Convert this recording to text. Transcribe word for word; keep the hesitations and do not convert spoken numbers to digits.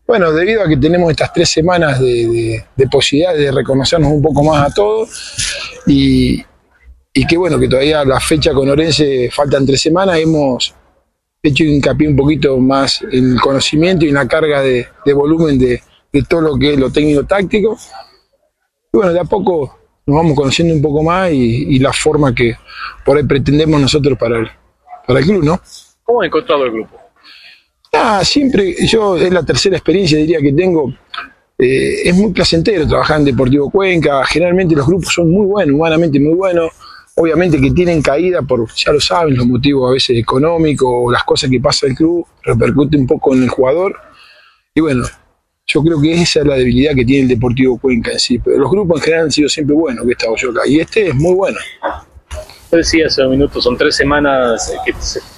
Bueno, debido a que tenemos estas tres semanas de, de, de posibilidades de reconocernos un poco más a todos y, y que bueno, que todavía la fecha con Orense faltan tres semanas, hemos hecho hincapié un poquito más en el conocimiento y en la carga de, de volumen de, de todo lo que es lo técnico-táctico. Y bueno, de a poco nos vamos conociendo un poco más y, y la forma que por ahí pretendemos nosotros para el, para el club, ¿no? ¿Cómo ha encontrado el grupo? Ah, siempre, yo es la tercera experiencia diría que tengo, eh, es muy placentero trabajar en Deportivo Cuenca, generalmente los grupos son muy buenos, humanamente muy buenos, obviamente que tienen caída por, ya lo saben, los motivos a veces económicos o las cosas que pasa el club, repercute un poco en el jugador, y bueno, yo creo que esa es la debilidad que tiene el Deportivo Cuenca en sí, pero los grupos en general han sido siempre buenos, que he estado yo acá, y este es muy bueno. Usted decía hace un minuto, son tres semanas que se